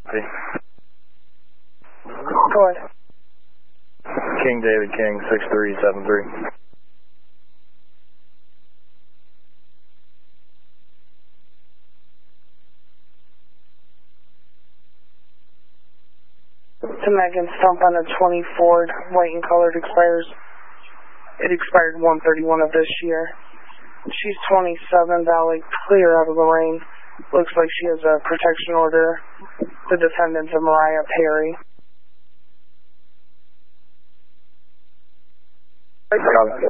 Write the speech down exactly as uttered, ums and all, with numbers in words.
Go ahead. King David King, six three seven three. To Megan Stump on a twenty Ford, white and colored, expires. It expired one thirty-one of this year. She's twenty-seven, valid, clear out of the rain. Looks like she has a protection order. The descendants of Mariah Perry. Copy.